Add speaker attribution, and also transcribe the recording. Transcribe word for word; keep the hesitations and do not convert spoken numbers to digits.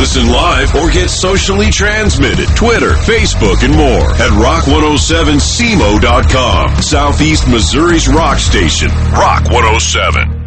Speaker 1: listen live or get socially transmitted, Twitter, Facebook, and more at rock one oh seven C M O dot com. Southeast Missouri's rock station, Rock one oh seven.